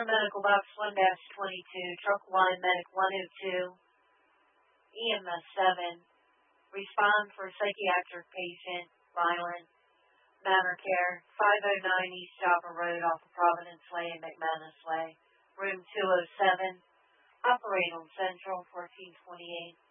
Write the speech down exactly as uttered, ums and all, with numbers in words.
Paramedical Box one dash twenty-two, Truck Line Medic one oh two, E M S seven, respond for psychiatric patient, violent, Manor Care, five oh nine East Chopper Road off of Providence Way and McManus Way, room two oh seven, operate on Central fourteen twenty-eight.